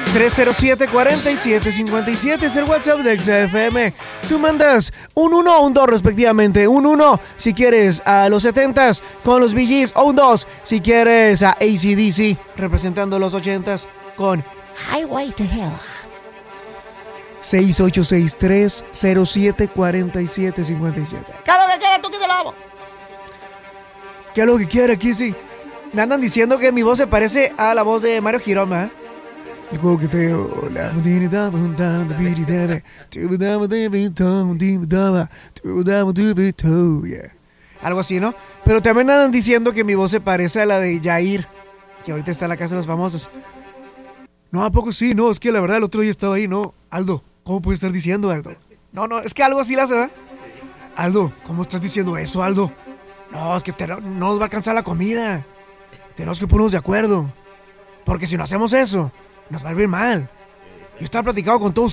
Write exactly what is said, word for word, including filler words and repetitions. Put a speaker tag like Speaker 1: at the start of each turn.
Speaker 1: tres cero siete, cuatro siete cinco siete es el WhatsApp de X F M. Tú mandas un uno o un dos respectivamente. Un uno si quieres a los setentas con los Bee Gees, o un dos si quieres a A C D C representando los ochentas con Highway to Hell. seis ocho seis tres cero siete cuatro siete cinco siete.
Speaker 2: ¿Qué es lo que quieres tú que te lo hago?
Speaker 1: ¿Qué es lo que quiere, Kissy? Me andan diciendo que mi voz se parece a la voz de Mario Giroma, ¿eh? El coqueteo, la yeah. Algo así, ¿no? Pero también andan diciendo que mi voz se parece a la de Yair, que ahorita está en la casa de los famosos. No, ¿a poco sí? No, es que la verdad el otro día estaba ahí, ¿no? Aldo, ¿cómo puedes estar diciendo, Aldo? No, no, es que algo así la hace, ¿verdad? Aldo, ¿cómo estás diciendo eso, Aldo? No, es que te, no nos va a alcanzar la comida. Tenemos que ponernos de acuerdo. Porque si no hacemos eso, nos va a ir mal. Yo estaba platicando con todos